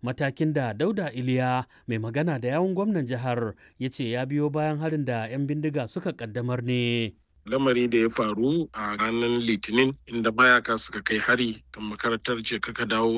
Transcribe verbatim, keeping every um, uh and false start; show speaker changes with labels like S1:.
S1: Matakin da Dauda Iliya mai magana da yawun gwamnan jihar ya ce ya biyo bayan harin da 'yan bindiga suka kaddamar ne.
S2: Lamari da ya faru a ranar Litinin inda mayaka suka kai hari kan makarantar ce kaka dawo